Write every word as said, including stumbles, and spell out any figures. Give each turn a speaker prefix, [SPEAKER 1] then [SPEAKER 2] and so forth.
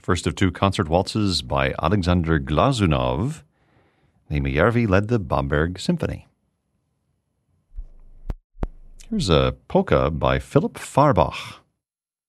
[SPEAKER 1] First of two concert waltzes by Alexander Glazunov. Naima Järvi led the Bamberg Symphony. Here's a polka by Philip Farbach.